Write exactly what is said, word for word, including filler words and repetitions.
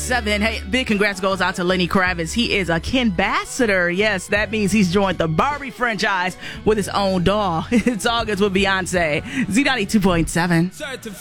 Seven. Hey, big congrats goes out to Lenny Kravitz. He is a Kenbassador. Yes, that means he's joined the Barbie franchise with his own doll. It's all good with Beyonce. Z ninety-two point seven.